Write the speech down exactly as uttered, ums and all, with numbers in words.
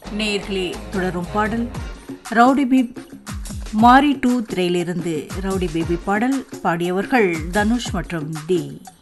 நேயர்களே, தொடரும் பாடல் ரவுடி பேபி மாரி டூ திரையிலிருந்து ரவுடி பேபி பாடல். பாடியவர்கள் தனுஷ் மற்றும் டி.